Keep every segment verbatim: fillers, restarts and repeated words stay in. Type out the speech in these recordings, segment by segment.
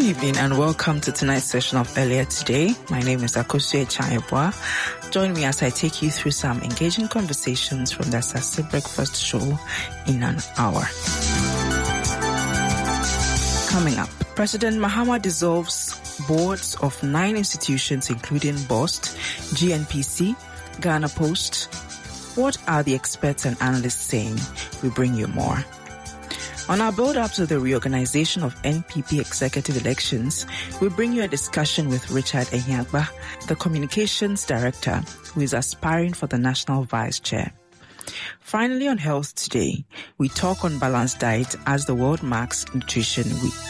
evening and welcome to tonight's session of Earlier Today. My name is Akosue Chayebwa. Join me as I take you through some engaging conversations from the Asase Breakfast Show in an hour. Coming up, President Mahama dissolves boards of nine institutions including B O S T, G N P C, Ghana Post. What are the experts and analysts saying? We bring you more. On our build-up to the reorganization of N P P executive elections, we bring you a discussion with Richard Ehiagba, the communications director, who is aspiring for the national vice chair. Finally, on Health Today, we talk on balanced diet as the world marks Nutrition Week.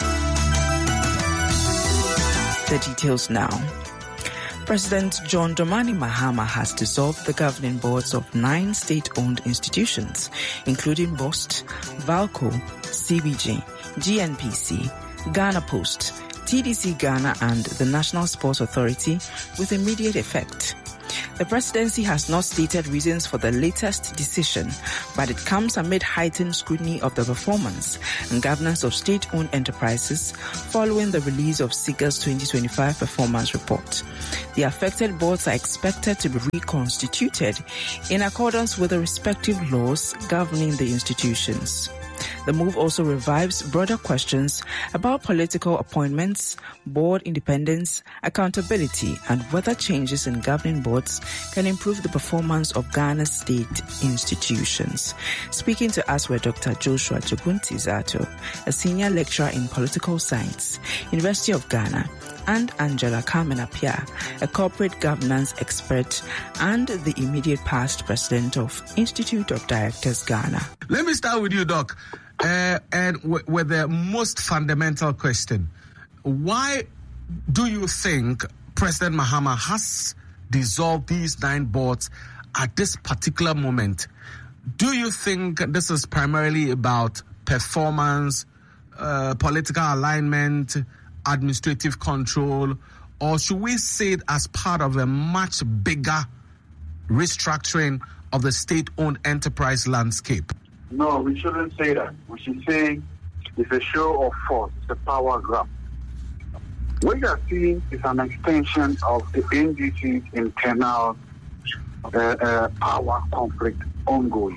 The details now. President John Dramani Mahama has dissolved the governing boards of nine state-owned institutions, including B O S T, Valco, C B G, G N P C, Ghana Post, T D C Ghana, and the National Sports Authority with immediate effect. The presidency has not stated reasons for the latest decision, but it comes amid heightened scrutiny of the performance and governance of state-owned enterprises following the release of SIGA's twenty twenty-five performance report. The affected boards are expected to be reconstituted in accordance with the respective laws governing the institutions. The move also revives broader questions about political appointments, board independence, accountability, and whether changes in governing boards can improve the performance of Ghana's state institutions. Speaking to us were Doctor Joshua Jabunti Zato, a senior lecturer in political science, University of Ghana, and Angela Carmen-Apia, a corporate governance expert and the immediate past president of Institute of Directors Ghana. Let me start with you, Doc, uh, and w- with the most fundamental question. Why do you think President Mahama has dissolved these nine boards at this particular moment? Do you think this is primarily about performance, uh, political alignment, administrative control, or should we see it as part of a much bigger restructuring of the state-owned enterprise landscape? No, we shouldn't say that. We should say it's a show of force, it's a power grab. What you are seeing is an extension of the N D C's internal uh, uh, power conflict ongoing.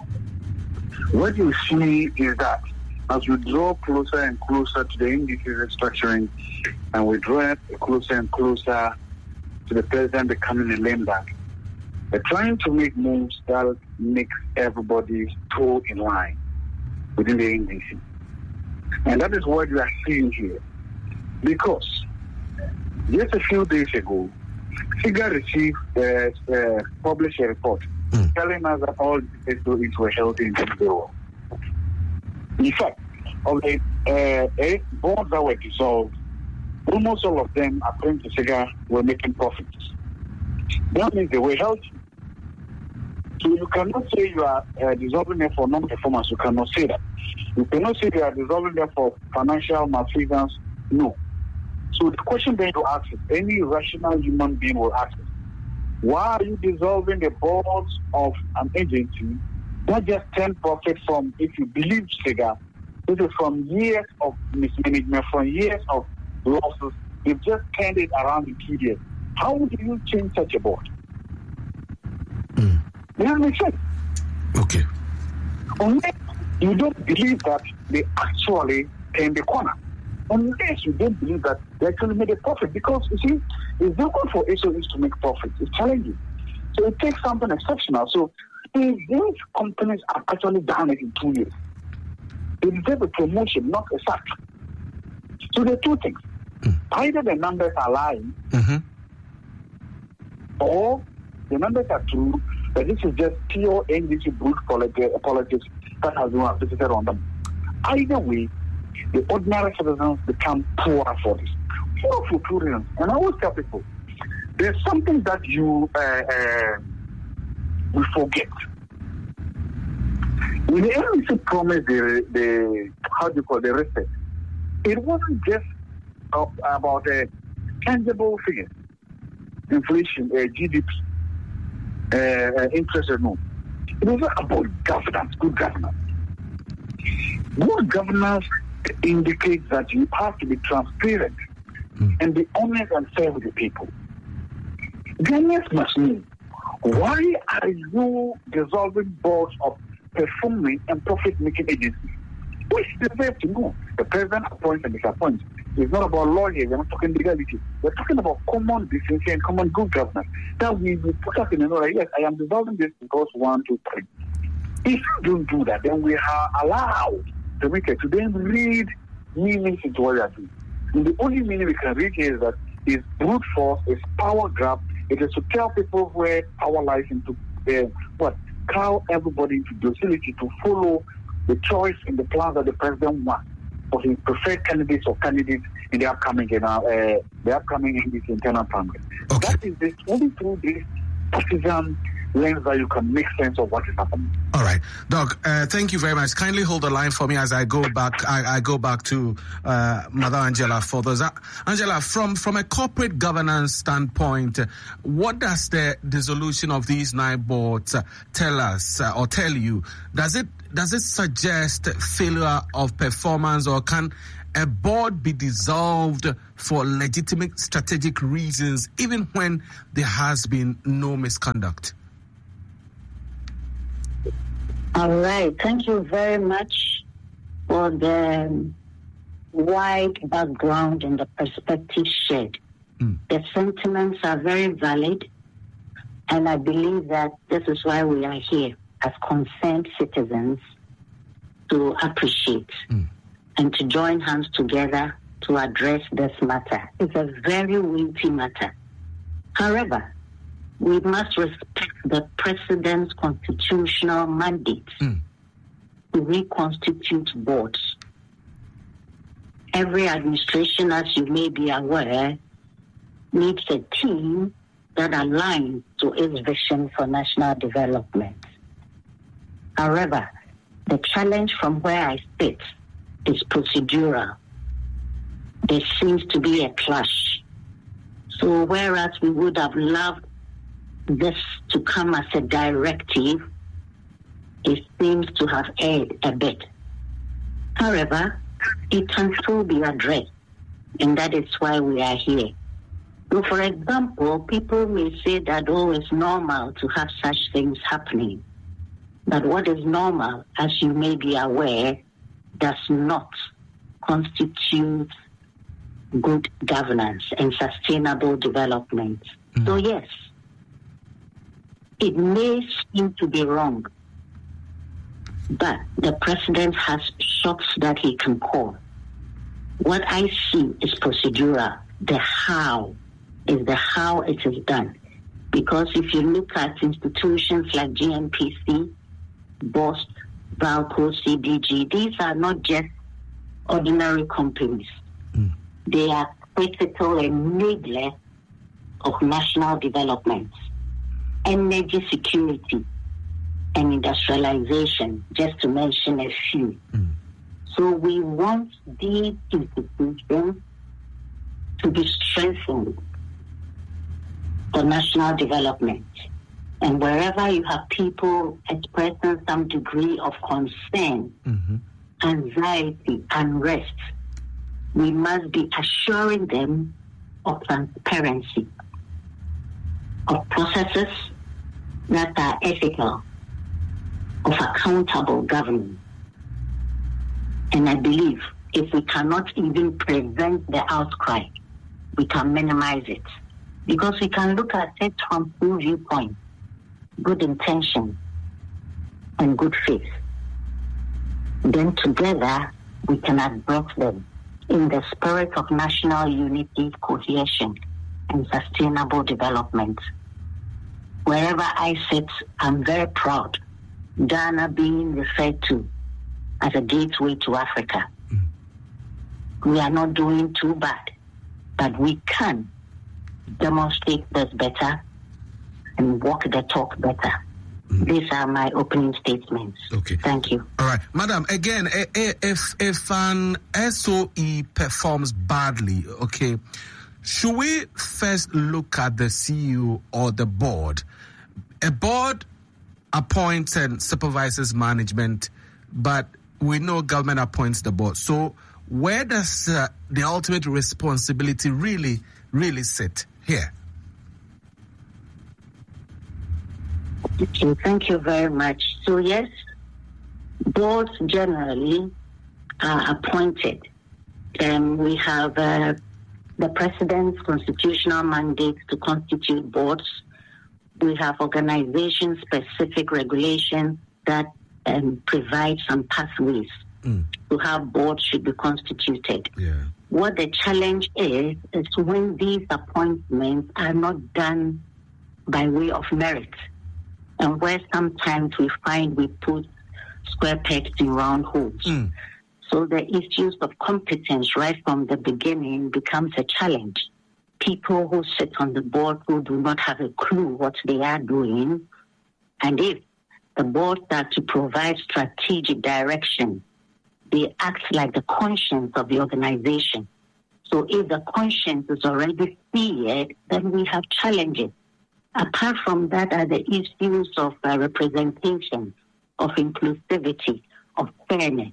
What you see is that as we draw closer and closer to the N D C restructuring, and we draw closer and closer to the president becoming a lame duck, they're trying to make moves that make everybody toe in line within the N D C. And that is what we are seeing here. Because just a few days ago, SIGA received, uh, uh, published a report mm. telling us that all the states were held in the world. In fact, of the uh, eight boards that were dissolved, almost all of them, according to SIGA, were making profits. That means they were healthy. So you cannot say you are uh, dissolving them for non-performance. You cannot say that. You cannot say you are dissolving them for financial malfeasance. No. So the question then to ask is, any rational human being will ask, why are you dissolving the boards of an agency that just turn profit from, if you believe SIGA, this is from years of mismanagement, from years of losses. They've just turned it around in two years. How do you change such a board? Mm. Does that make sense? Okay. Unless you don't believe that they actually turn the corner. Unless you don't believe that they actually made a profit. Because, you see, it's difficult for S O Es to make profits. It's challenging. So it takes something exceptional. So if these companies have actually done it in two years, they deserve a promotion, not a sack. So there are two things. Mm. Either the numbers are lying, mm-hmm. or the numbers are true, but this is just pure N D C brute politics that has been visited on them. Either way, the ordinary citizens become poorer for this. Poor for two reasons. And I always tell people, there's something that you uh, uh, we forget. When the N D C promised the, the, how do you call it, the respect, it wasn't just uh, about a tangible figure, inflation, uh, G D P, uh, uh, interest rate. No. It was about governance, good governance. Good governance indicates that you have to be transparent mm. and be honest and fair with the people. Ghanaians must know, why are you dissolving boards of performing and profit-making agencies? Which deserve to know. The president appoints and disappoints. It's not about lawyers, we're not talking legality. We're talking about common decency and common good governance. That we will put us in an order. Yes, I am dissolving this because one, two, three. If you don't do that, then we are allowed to make it to then read meanings into what we are doing. And the only meaning we can read here is that it's brute force, it's power grab. It is to tell people where power lies into uh, what cow everybody into docility to follow the choice and the plans that the president wants for his preferred candidates or candidates in the upcoming uh, uh, the upcoming N D C internal primary. Okay. That is this only through this partisan lens that you can make sense of what is happening. All right, Doc. Uh, thank you very much. Kindly hold the line for me as I go back. I, I go back to uh, Mother Angela for those. Uh, Angela, from from a corporate governance standpoint, uh, what does the dissolution of these nine boards uh, tell us uh, or tell you? Does it does it suggest failure of performance, or can a board be dissolved for legitimate strategic reasons, even when there has been no misconduct? All right. Thank you very much for the wide background and the perspective shared. Mm. The sentiments are very valid, and I believe that this is why we are here as concerned citizens to appreciate mm. and to join hands together to address this matter. It's a very weighty matter. However, we must respect the president's constitutional mandate mm. to reconstitute boards. Every administration, as you may be aware, needs a team that aligns to its vision for national development. However, the challenge from where I sit is procedural. There seems to be a clash. So whereas we would have loved this to come as a directive, it seems to have erred a bit. However, it can still be addressed, and that is why we are here. So, for example, people may say that, oh, it's normal to have such things happening. But what is normal, as you may be aware, does not constitute good governance and sustainable development. Mm. So, yes, it may seem to be wrong, but the president has shots that he can call. What I see is procedural. The how is the how it is done. Because if you look at institutions like G N P C, B O S T, VALCO, C D G, these are not just ordinary companies. Mm. They are critical enablers of national development. Energy security and industrialization, just to mention a few. Mm. So we want these institutions to be strengthened for national development. And wherever you have people expressing some degree of concern, mm-hmm. anxiety, unrest, we must be assuring them of transparency, of processes that are ethical, of accountable governance. And I believe if we cannot even prevent the outcry, we can minimize it. Because we can look at it from two viewpoints: good intention and good faith. Then together we can address them in the spirit of national unity, cohesion, and sustainable development. Wherever I sit, I'm very proud. Ghana being referred to as a gateway to Africa. Mm. We are not doing too bad, but we can demonstrate this better and walk the talk better. Mm. These are my opening statements. Okay. Thank you. All right. Madam, again, if, if an S O E performs badly, okay, should we first look at the C E O or the board? A board appoints and supervises management, but we know government appoints the board. So where does uh, the ultimate responsibility really, really sit here? Okay, thank you very much. So yes, boards generally are appointed. Um, we have uh, the president's constitutional mandate to constitute boards. We have organization-specific regulations that um, provide some pathways mm. to how boards should be constituted. Yeah. What the challenge is, is when these appointments are not done by way of merit, and where sometimes we find we put square pegs in round holes. Mm. So the issues of competence right from the beginning becomes a challenge. People who sit on the board who do not have a clue what they are doing, and if the boards are to provide strategic direction, they act like the conscience of the organization. So if the conscience is already seared, then we have challenges. Apart from that are the issues of uh, representation, of inclusivity, of fairness,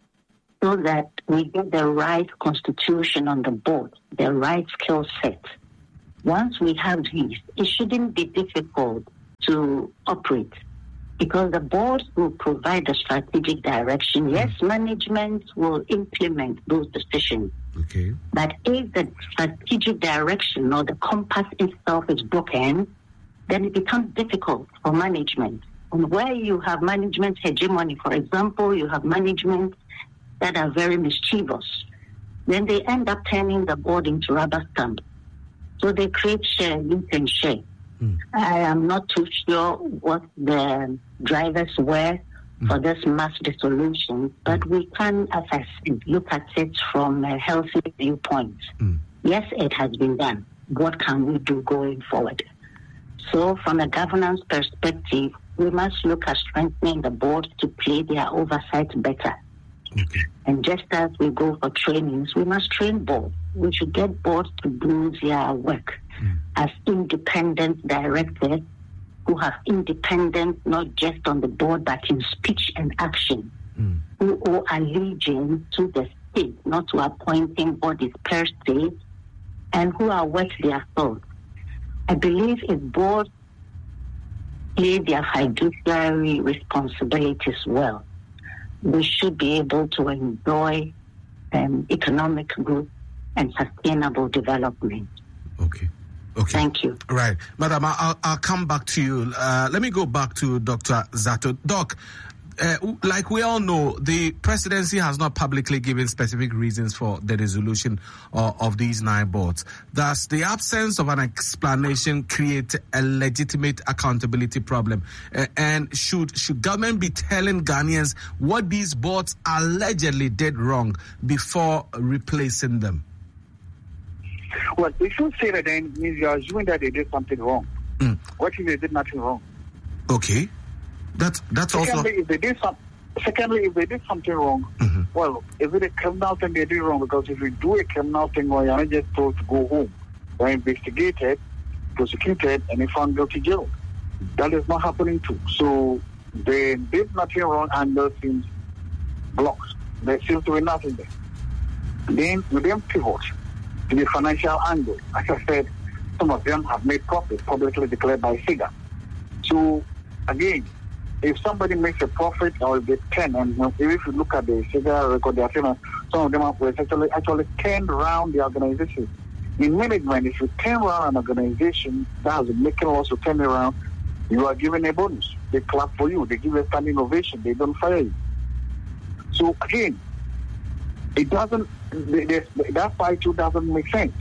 so that we get the right constitution on the board, the right skill set. Once we have these, it shouldn't be difficult to operate because the board will provide the strategic direction. Yes, management will implement those decisions. Okay. But if the strategic direction or the compass itself is broken, then it becomes difficult for management. And where you have management hegemony, for example, you have management that are very mischievous, then they end up turning the board into rubber stamp. So they create share, you can share. Mm. I am not too sure what the drivers were mm. for this mass dissolution, but we can, as I said, look at it from a healthy viewpoint. Mm. Yes, it has been done. What can we do going forward? So from a governance perspective, we must look at strengthening the board to play their oversight better. Okay. And just as we go for trainings, we must train boards. We should get boards to do their work mm. as independent directors who have independence not just on the board but in speech and action, mm. who owe allegiance to the state, not to appointing bodies per se, and who are worth their thoughts. I believe if boards play their fiduciary responsibilities well, we should be able to enjoy um, economic growth and sustainable development. Okay. Okay. Thank you. Right. Madam, I'll, I'll come back to you. Uh, let me go back to Doctor Zato. Doc, uh, like we all know, the presidency has not publicly given specific reasons for the dissolution of, of these nine boards. Thus, the absence of an explanation creates a legitimate accountability problem. Uh, and should should government be telling Ghanaians what these boards allegedly did wrong before replacing them? Well, if you say that, then means you're assuming that they did something wrong. Mm. What if they did nothing wrong? Okay. That's that's secondly, also. If they did some, secondly, if they did something wrong, mm-hmm. well, is it a criminal thing they did wrong? Because if you do a criminal thing, or you're not just told to go home, you're investigated, prosecuted, and they found guilty jail. That is not happening too. So they did nothing wrong, and there seems blocked. There seems to be nothing there. Then we then pivot to the financial angle. As I said, some of them have made profit publicly declared by SIGA. So again, if somebody makes a profit or if they ten, and if you look at the SIGA record, they are saying some of them have actually actually turned around the organization. In management, if you turn around an organization that has been making loss to turn around, you are given a bonus. They clap for you. They give you a standing ovation. They don't fire you. So again, it doesn't. That fight too doesn't make sense.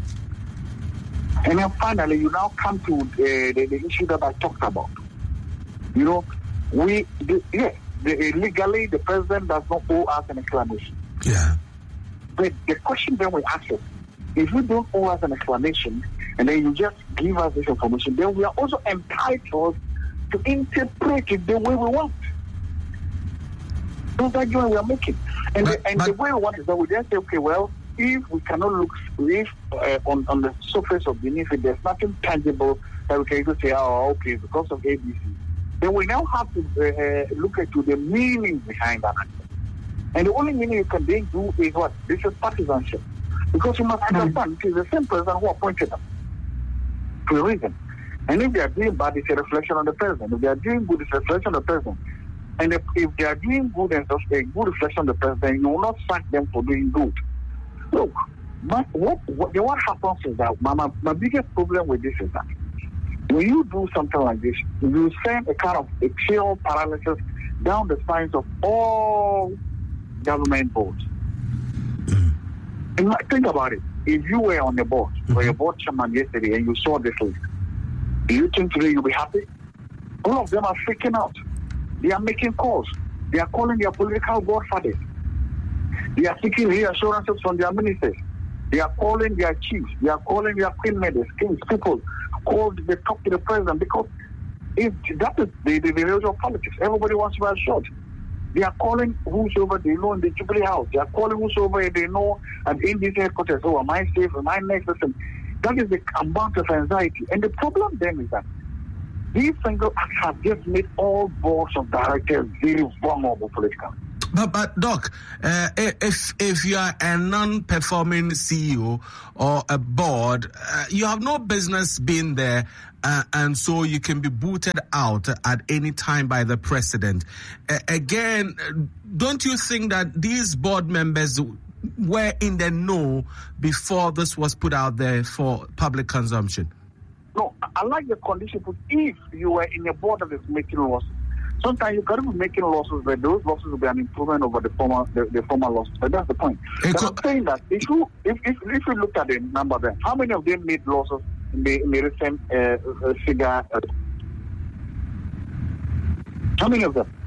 And then finally, you now come to the, the, the issue that I talked about. You know, we the, yes, the, legally the president does not owe us an explanation. Yeah. But the question then we ask is, if you don't owe us an explanation, and then you just give us this information, then we are also entitled to interpret it the way we want. That's the argument we are making. And, but, the, and but, the way we want is that we just say, okay, well, if we cannot look, if uh, on, on the surface of beneath it, there's nothing tangible that we can just say, oh, okay, because of A B C, then we now have to uh, look into the meaning behind that. And the only meaning you can then do is what? This is partisanship. Because you must understand, it is the same president who appointed them for a reason. And if they are doing bad, it's a reflection on the president. If they are doing good, it's a reflection on the president. And if, if they are doing good and just a good reflection on the president, you will not sack them for doing good. Look, my, what, what, what happens is that my, my, my biggest problem with this is that when you do something like this, you send a kind of a chill paralysis down the spines of all government boards. And think about it. If you were on the board, or your board chairman yesterday, and you saw this list, do you think today you'll be happy? All of them are freaking out. They are making calls. They are calling their political godfathers. They are seeking reassurances from their ministers. They are calling their chiefs. They are calling their queen mothers, kings, people. Called, they talk to the president because if that is the, the, the reality of politics. Everybody wants to be assured. They are calling whosoever they know in the Jubilee House. They are calling whosoever they know at the N D C headquarters. Oh, am I safe? Am I next? Listen, that is the amount of anxiety. And the problem then is that these single acts have just made all boards of directors very vulnerable politically. But, but Doc, uh, if if you are a non-performing C E O or a board, uh, you have no business being there, uh, and so you can be booted out at any time by the president. Uh, again, don't you think that these board members were in the know before this was put out there for public consumption? No, I like the condition, but if you were in a board that is making losses, sometimes you can't be making losses, but those losses will be an improvement over the former the, the former losses. But that's the point. But I'm saying that if you if, if if you look at the number there, how many of them made losses in the, in the recent uh, uh, figure? Uh, how many of them?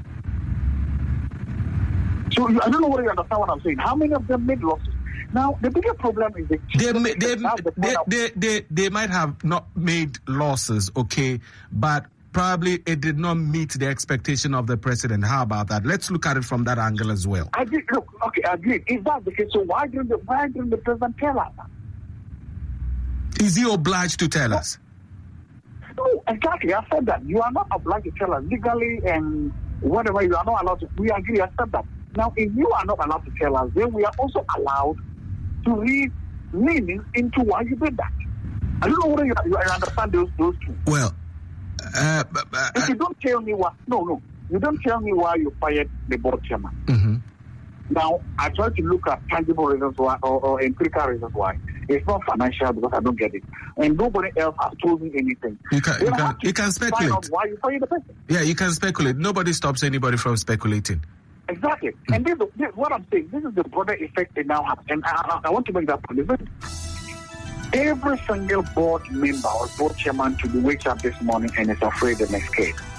So I don't know whether you understand what I'm saying. How many of them made losses? Now the bigger problem is the they they they, they, they, they they might have not made losses, okay, but probably it did not meet the expectation of the president. How about that? Let's look at it from that angle as well. I did look. Okay, I agree. If that's the case, so why didn't the why didn't the president tell us? Is he obliged to tell us? No, exactly. I said that you are not obliged to tell us legally and whatever. You are not allowed to. We agree. I said that. Now, if you are not allowed to tell us, then we are also allowed to read meaning into why you did that. I don't know whether you, you understand those those two. Well. Uh, but, uh, if you don't tell me why, no, no, you don't tell me why you fired the board chairman. Mm-hmm. Now, I try to look at tangible reasons why, or, or empirical reasons why. It's not financial because I don't get it, and nobody else has told me anything. You can, you can, you can speculate. Find out why you fired the person. Yeah, you can speculate. Nobody stops anybody from speculating. Exactly, mm-hmm. and this, this, what I'm saying, this is the broader effect it now has, and I, I, I want to make that point. Every single board member or board chairman to be wakes up this morning and is afraid and is scared.